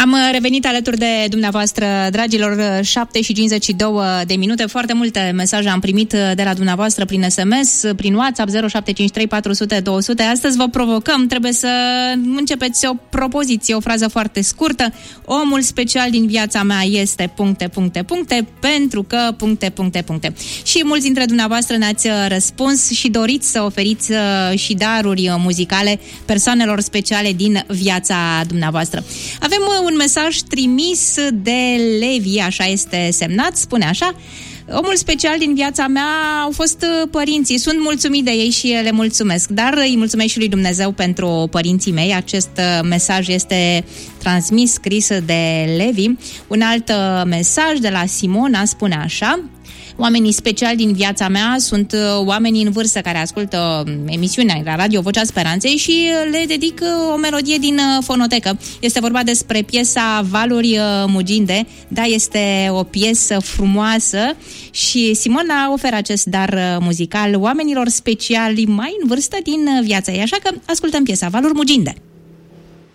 Am revenit alături de dumneavoastră, dragilor, 7:52 Foarte multe mesaje am primit de la dumneavoastră prin SMS, prin WhatsApp 0753 400 200. Astăzi vă provocăm, trebuie să începeți o propoziție, o frază foarte scurtă. Omul special din viața mea este ... pentru că ... Și mulți dintre dumneavoastră ne-ați răspuns și doriți să oferiți și daruri muzicale persoanelor speciale din viața dumneavoastră. Avem un mesaj trimis de Levi, așa este semnat, spune așa: omul special din viața mea au fost părinții. Sunt mulțumit de ei și le mulțumesc, dar îi mulțumesc și lui Dumnezeu pentru părinții mei. Acest mesaj este transmis, scris de Levi. Un alt mesaj de la Simona spune așa: oamenii speciali din viața mea sunt oamenii în vârstă care ascultă emisiunea la Radio Vocea Speranței și le dedic o melodie din fonotecă. Este vorba despre piesa Valuri Muginde. Da, este o piesă frumoasă și Simona oferă acest dar muzical oamenilor speciali mai în vârstă din viața ei. Așa că ascultăm piesa Valuri Muginde.